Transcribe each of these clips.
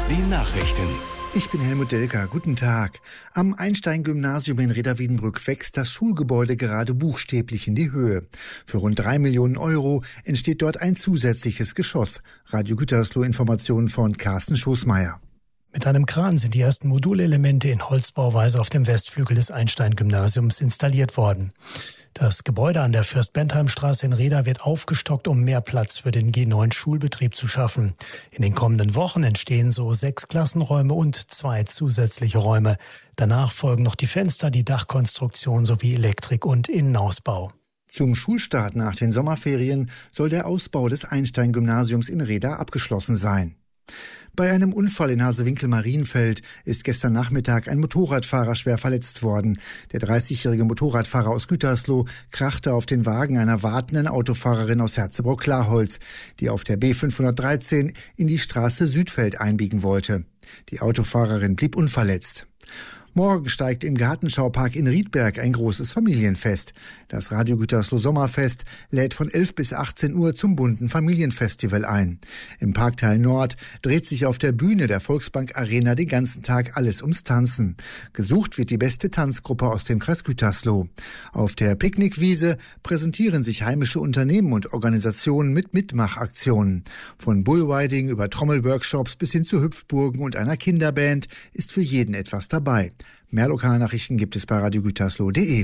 Die Nachrichten. Ich bin Helmut Delker. Guten Tag. Am Einstein-Gymnasium in Reda-Wiedenbrück wächst das Schulgebäude gerade buchstäblich in die Höhe. Für rund 3 Millionen Euro entsteht dort ein zusätzliches Geschoss. Radio Gütersloh, Informationen von Carsten Schoßmeier. Mit einem Kran sind die ersten Modulelemente in Holzbauweise auf dem Westflügel des Einstein-Gymnasiums installiert worden. Das Gebäude an der Fürst-Bentheim-Straße in Reda wird aufgestockt, um mehr Platz für den G9-Schulbetrieb zu schaffen. In den kommenden Wochen entstehen so 6 Klassenräume und 2 zusätzliche Räume. Danach folgen noch die Fenster, die Dachkonstruktion sowie Elektrik- und Innenausbau. Zum Schulstart nach den Sommerferien soll der Ausbau des Einstein-Gymnasiums in Reda abgeschlossen sein. Bei einem Unfall in Hasewinkel-Marienfeld ist gestern Nachmittag ein Motorradfahrer schwer verletzt worden. Der 30-jährige Motorradfahrer aus Gütersloh krachte auf den Wagen einer wartenden Autofahrerin aus Herzebrock-Klarholz, die auf der B513 in die Straße Südfeld einbiegen wollte. Die Autofahrerin blieb unverletzt. Morgen steigt im Gartenschaupark in Riedberg ein großes Familienfest. Das Radio Gütersloh Sommerfest lädt von 11 bis 18 Uhr zum bunten Familienfestival ein. Im Parkteil Nord dreht sich auf der Bühne der Volksbank Arena den ganzen Tag alles ums Tanzen. Gesucht wird die beste Tanzgruppe aus dem Kreis Gütersloh. Auf der Picknickwiese präsentieren sich heimische Unternehmen und Organisationen mit Mitmachaktionen. Von Bullriding über Trommelworkshops bis hin zu Hüpfburgen und einer Kinderband ist für jeden etwas dabei. Mehr Lokalnachrichten gibt es bei radiogütersloh.de.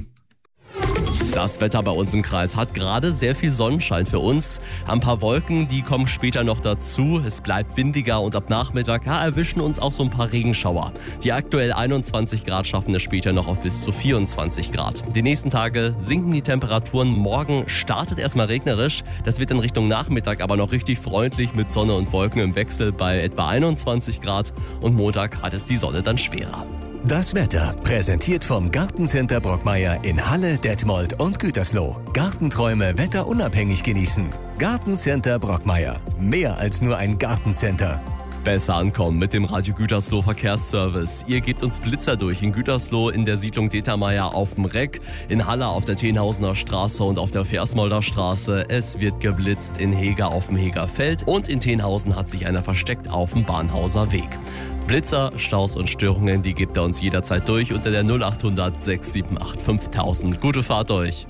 Das Wetter bei uns im Kreis hat gerade sehr viel Sonnenschein für uns. Ein paar Wolken, die kommen später noch dazu. Es bleibt windiger und ab Nachmittag erwischen uns auch so ein paar Regenschauer. Die aktuell 21 Grad schaffen es später noch auf bis zu 24 Grad. Die nächsten Tage sinken die Temperaturen. Morgen startet erstmal regnerisch. Das wird in Richtung Nachmittag aber noch richtig freundlich mit Sonne und Wolken im Wechsel bei etwa 21 Grad. Und Montag hat es die Sonne dann schwerer. Das Wetter präsentiert vom Gartencenter Brockmeier in Halle, Detmold und Gütersloh. Gartenträume wetterunabhängig genießen. Gartencenter Brockmeier. Mehr als nur ein Gartencenter. Besser ankommen mit dem Radio Gütersloh Verkehrsservice. Ihr gebt uns Blitzer durch in Gütersloh in der Siedlung Determeier auf dem Reck, in Halle auf der Tenhausener Straße und auf der Versmolder Straße. Es wird geblitzt in Heger auf dem Hegerfeld und in Tenhausen hat sich einer versteckt auf dem Bahnhauser Weg. Blitzer, Staus und Störungen, die gebt ihr uns jederzeit durch unter der 0800 678 5000. Gute Fahrt euch.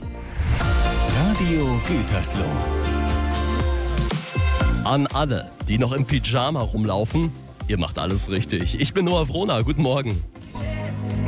Radio Gütersloh. An alle, die noch im Pyjama rumlaufen, ihr macht alles richtig. Ich bin Noah Wrona, guten Morgen.